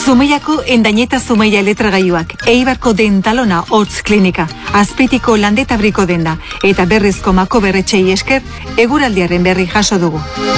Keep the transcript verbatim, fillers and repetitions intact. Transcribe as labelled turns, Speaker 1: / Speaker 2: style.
Speaker 1: Zumeiako endaineta Zumeia eletragailuak, Eibarko dentalona hotz klinika, Azpeitiko landetabriko denda, eta berrizko mako berretxei esker, eguraldiaren berri jaso dugu.